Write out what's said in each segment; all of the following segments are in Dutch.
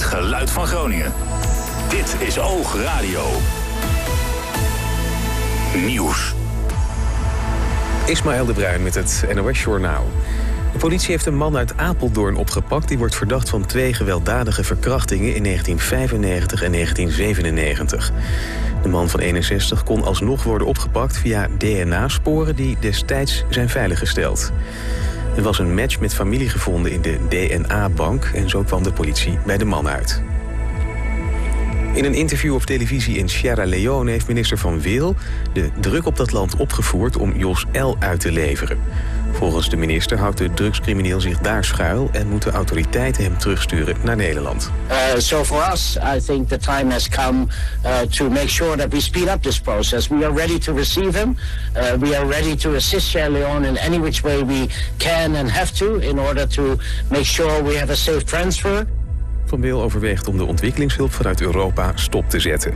geluid van Groningen. Dit is Oog Radio. Nieuws. Ismaël de Bruin met het NOS-journaal. De politie heeft een man uit Apeldoorn opgepakt. Die wordt verdacht van 2 gewelddadige verkrachtingen in 1995 en 1997. De man van 61 kon alsnog worden opgepakt via DNA-sporen die destijds zijn veiliggesteld. Er was een match met familie gevonden in de DNA-bank en zo kwam de politie bij de man uit. In een interview op televisie in Sierra Leone heeft minister Van Wil de druk op dat land opgevoerd om Jos L. uit te leveren. Volgens de minister houdt de drugscrimineel zich daar schuil en moeten autoriteiten hem terugsturen naar Nederland. So for us, I think the time has come to make sure that we speed up this process. We are ready to receive him. We are ready to assist Sierra Leone in any which way we can and have to in order to make sure we have a safe transfer. Van Wil overweegt om de ontwikkelingshulp vanuit Europa stop te zetten.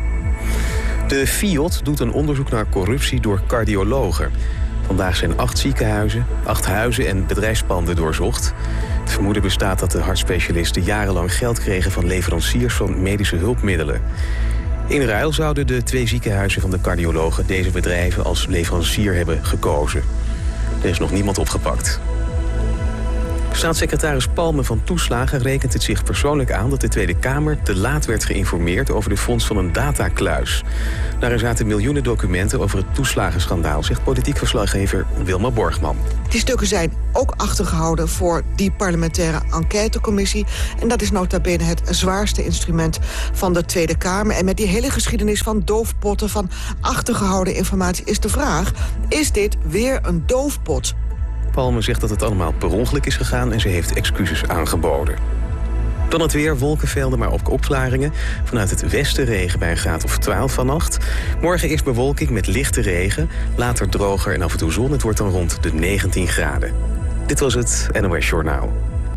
De FIOD doet een onderzoek naar corruptie door cardiologen. Vandaag zijn 8 huizen en bedrijfspanden doorzocht. Het vermoeden bestaat dat de hartspecialisten jarenlang geld kregen van leveranciers van medische hulpmiddelen. In ruil zouden de 2 ziekenhuizen van de cardiologen deze bedrijven als leverancier hebben gekozen. Er is nog niemand opgepakt. Staatssecretaris Palme van Toeslagen rekent het zich persoonlijk aan dat de Tweede Kamer te laat werd geïnformeerd over de fonds van een datakluis. Daarin zaten miljoenen documenten over het toeslagenschandaal, zegt politiek verslaggever Wilma Borgman. Die stukken zijn ook achtergehouden voor die parlementaire enquêtecommissie. En dat is nota bene het zwaarste instrument van de Tweede Kamer. En met die hele geschiedenis van doofpotten, van achtergehouden informatie, is de vraag: is dit weer een doofpot? Palme zegt dat het allemaal per ongeluk is gegaan en ze heeft excuses aangeboden. Dan het weer, wolkenvelden, maar ook opklaringen. Vanuit het westen regen bij een graad of 12 vannacht. Morgen eerst bewolking met lichte regen, later droger en af en toe zon. Het wordt dan rond de 19 graden. Dit was het NOS Journaal.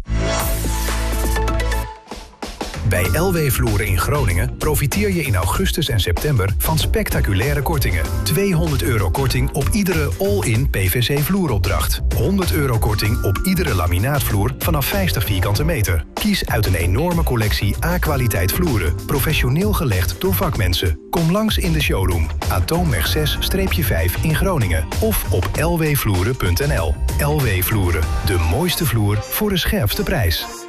Bij LW Vloeren in Groningen profiteer je in augustus en september van spectaculaire kortingen. €200 korting op iedere all-in PVC vloeropdracht. €100 korting op iedere laminaatvloer vanaf 50 vierkante meter. Kies uit een enorme collectie A-kwaliteit vloeren. Professioneel gelegd door vakmensen. Kom langs in de showroom. Atoomweg 6-5 in Groningen. Of op lwvloeren.nl. LW Vloeren. De mooiste vloer voor de scherpste prijs.